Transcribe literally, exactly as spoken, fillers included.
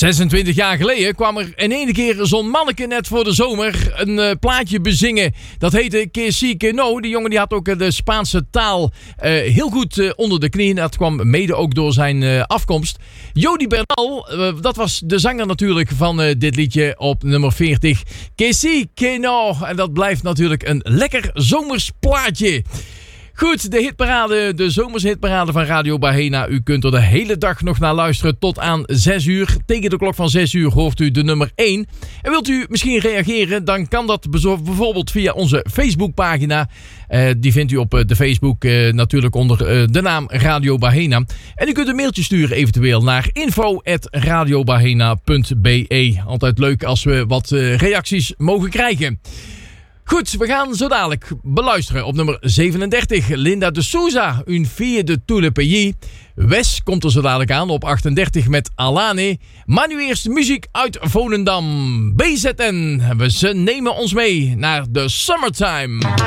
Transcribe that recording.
zesentwintig jaar geleden kwam er in één keer zo'n manneke net voor de zomer een uh, plaatje bezingen. Dat heette Que Si Que No. Die jongen die had ook de Spaanse taal uh, heel goed uh, onder de knie. Dat kwam mede ook door zijn uh, afkomst. Jody Bernal, uh, dat was de zanger natuurlijk van uh, dit liedje op nummer veertig. Que Si Que No. En dat blijft natuurlijk een lekker zomers plaatje. Goed, de hitparade, de zomershitparade van Radio Bahena. U kunt er de hele dag nog naar luisteren tot aan zes uur. Tegen de klok van zes uur hoort u de nummer één. En wilt u misschien reageren, dan kan dat bijvoorbeeld via onze Facebookpagina. Uh, die vindt u op uh, de Facebook uh, natuurlijk onder uh, de naam Radio Bahena. En u kunt een mailtje sturen eventueel naar info at radiobahena punt b e. Altijd leuk als we wat uh, reacties mogen krijgen. Goed, we gaan zo dadelijk beluisteren op nummer zevenendertig. Linda de Souza, Une fille de tout le pays. Wes komt er zo dadelijk aan op achtendertig met Alane. Maar nu eerst muziek uit Volendam. B Z N, we ze nemen ons mee naar de Summertime.